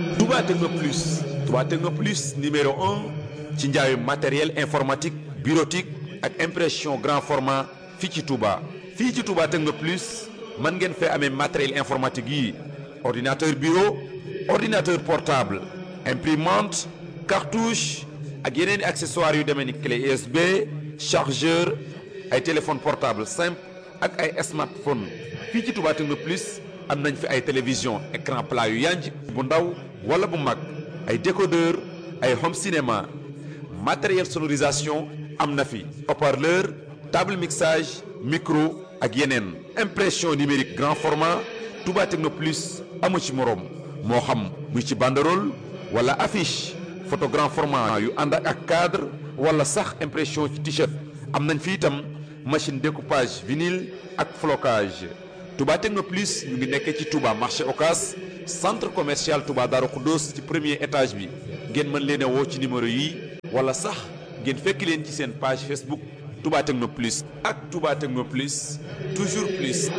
Touba Techno Plus Touba Techno Plus numéro un ci njaayu matériel informatique bureautique ak impression grand format fii ci Touba. fii ci Touba Techno Plus mën ngeen fee amee matériel informatique yi ordinateur bureau ordinateur portable imprimante cartouche ak yeneen i accessoires yu demee ni clé USB chargeur ay téléphone portable simple ak ay smartphone fii ci Touba Techno Plus am nañ fi ay télévision écran plat yu yanj bu ndaw wala bu mag ay décodeur ay home cinéma matériel sonorisation am na fi haut-parleur table mixage micro ak yeneen impression numérique grand format Touba Techno Plus amu ci moroom moo xam muy ci banderole wala affiche photo grand format yu ànd ak cadre wala sax impression ci t-shirt am nañ fi itam machine découpage vinyle ak flocage Touba Techno Plus ñu ngi nekkee ci Touba marché Ocass centre commercial Touba Darou Khoudoss ci premier étage bi ngeen mën leen a woo ci numéro yi wala sax ngeen fekk leen ci seen page Facebook Touba Techno Plus ak Touba Techno Plus toujours plus.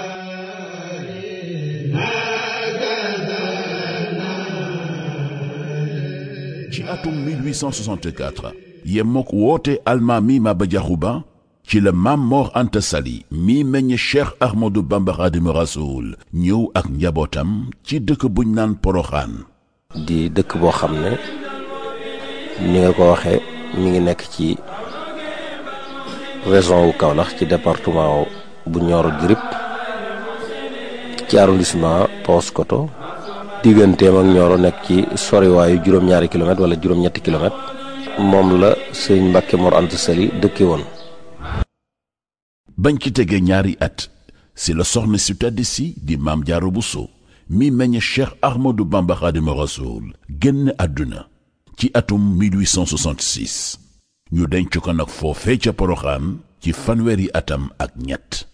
ci atum 1864 yemook woote almaami Maba Diakhou Ba ci la Maam Mor Anta Sali mi meññ Cheikh Ahmadou Bamba Khadimu Rasoul ñëw ak njabootam ci dëkk buñ naan Poroxaan. di dëkk boo xam ne ni nga ko waxee mi ngi nekk ci région wu Kaolack ci département bu Nioro du Rip ci arrondissement Paoskoto digganteem ak Nioro nekk ci soriwaayu juróom-ñaari kilomètre wala juróom-ñetti kilomètre moom la sëñ Mbàkke Mor Anta Sali dëkke woon. bañ ci tegee ñaari at si la soxna si tedd si di Maam Jaara Buso mi meññ Cheikh Ahmadou Bamba Khadimu Rasoul génn àdduna ci atum 1866 ñu denc ko nag foofee ca Poroxaan ci fanweeri atam ak ñett.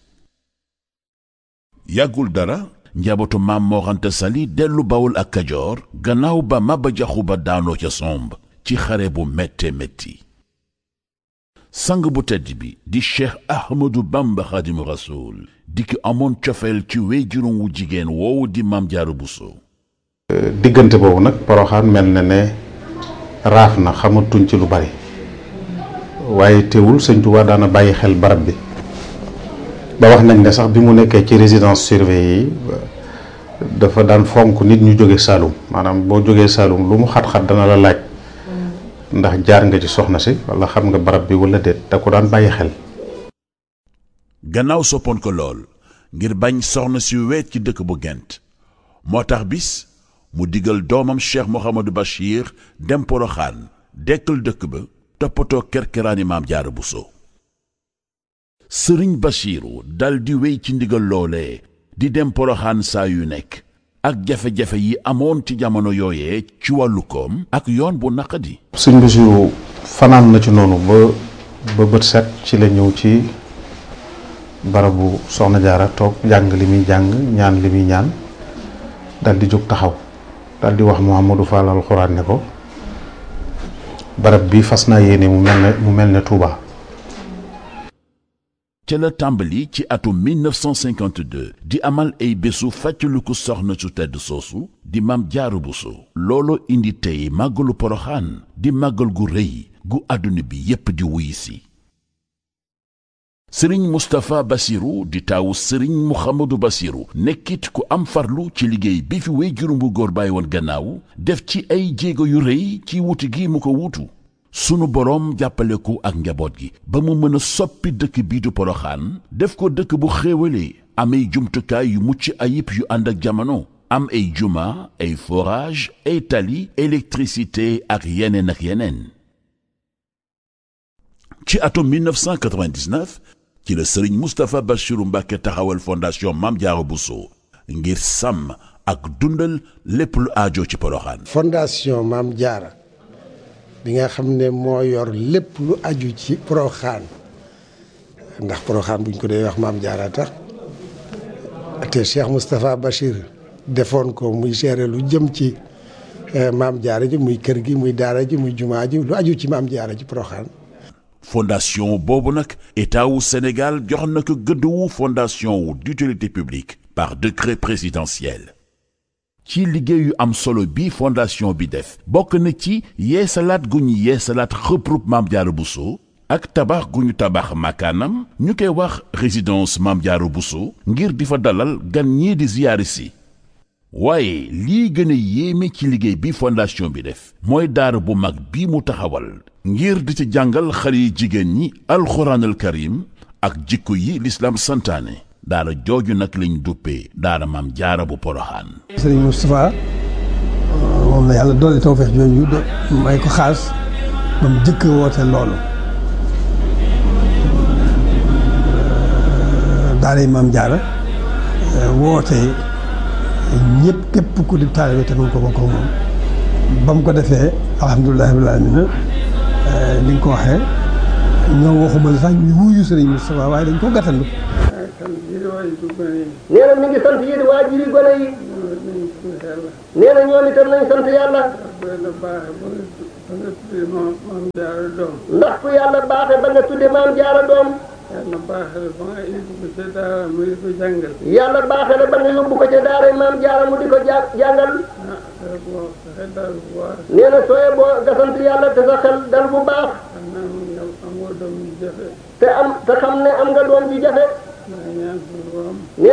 yàggul dara njabootu Maam Mor Anta Sali dellu Bawol ak Kajoor gannaaw ba Maba Diakhou Ba daanoo ca somb ci xare bu métte métti. sang bu tedd bi di Cheikh Ahmadou Bamba Khadimu Rasoul di ki amoon cofeel ci wéyjuram wu jigéen woowu di Maam Jaara Buso. diggante boobu nag Poroxaan mel na ne raaf na xamatuñ ci lu bari waaye teewul sëñ Tuubaa daana bàyyi xel barab bi ba wax nañ ne sax bi mu nekkee ci résidence surveillée yi dafa daan fonk nit ñu jóge Saalum maanaam boo jógee Saalum lu mu xat-xat dana la laaj ndax jaar nga ci soxna si wala xam nga barab bi wala déet da ko daan bàyyi xel. gannaaw soppoon ko lool ngir bañ soxna si weet ci dëkk bu Gent moo tax bis mu digal doomam Cheikh Mouhamadou Bachir dem Poroxaan dekkal dëkk ba toppatoo kerkeraani Maam Jaara Buso. sëriñ Bachiru dal di wéy ci ndigal loolee di dem Poroxaan saa yu nekk ak jafe-jafe yi amoon ci jamono yooyee ci wàllu koom ak yoon bu naqadi. sëñ Bachiru fanaan na ci noonu ba bët set ci la ñëw ci barabu soxna Jaara toog jàng li muy jàng ñaan li muy ñaan dal di jóg taxaw dal di wax Mouhamadou Fall alxuraan ne ko barab bi fas naa yéene mu mel ne Touba. ca la tàmbali ci atum 1952 di amal ay bésu fàttaliku soxna su tedd soosu di Maam Jaara Buso. looloo indi tey màggalu Poroxaan di màggal gu rëy gu àdduna bi yépp di wuy si. sëriñ Moustapha Bassirou di taawu sëriñ Mouhamadou Bassirou nekkit ku am farlu ci liggéey bi fi wéyjuram bu góor bàyyi woon gannaaw def ci ay jéego yu rëy ci wuti gi mu ko wuutu. sunu boroom jàppale ko ak njaboot gi ba mu mën a soppi dëkk bii du Poroxaan def ko dëkk bu xéewalee am ay jumtukaay yu mucc ayib yu ànd ak jamono am ay juma ay forage ay tali électricité ak yeneen. ci atum 1999 ci la sëriñ Moustapha Bassirou Mbacké taxawal fondation Maam Jaara Buso ngir sàmm ak dundal lépp lu aajo ci Poroxaan. fondation Maam Jaara bi nga xam ne moo yor lépp lu aju ci Poroxaan ndax Poroxaan buñ ko dee wax Maam Jaara tax te Cheikh Moustapha Bachir defoon ko muy gérer lu jëm ci Maam Jaara ji muy kër gi muy daara ji muy jumaa ji lu aju ci Maam Jaara ji Poroxaan. fondation boobu nag état wu Sénégal jox na ko gëdd wu fondation wu d'utilité publique par décret présidentiel. ci liggéey yu am solo bi fondation bi def bokk na ci yeesalaat gu ñu yeesalaat xëprub Maam Jaara Buso ak tabax gu ñu tabax makaanam ñu koy wax résidence Maam Jaara Buso ngir di fa dalal gan ñii di ziyaari si. waaye lii gën a yéeme ci liggéey bi fondation bi def mooy daara bu mag bi mu taxawal ngir di ci jàngal xale yi jigéen ñi alxuraanal karim ak jikko yi lislaam santaane. daara jooju nag lañ duppee daara Maam Jaara bu Poroxaan. Sëriñ Moustapha moom la yàlla doole tawfeex jooju may ko xaas ba mu jëkk woote loolu daara Maam Jaara woote ñëpp képp ku di taalibe te mu ko bokk moom ba mu ko defee alhamdulilah rabbil aalamiina ni nga ko waxee ñoo waxuma la sax ñu wuyu Sëriñ Moustapha waaye dañ ko gàttandu. nee na mi ngi sant yéen waajuri gone yi. nee na ñoom itam nañ sant yàlla. ndax ku yàlla baaxe ba nga tudde Maam Jaara doom. yàlla baaxe la ba nga yóbbu ko ca daara mu di ko jàngal. yàlla baaxe la ba nga yóbbu ko ca daara Maam Jaara mu di ko jàngal. nee na sooy boo nga sant yàlla te sa xel dal bu baax. te xam ne am nga doom ju jafe.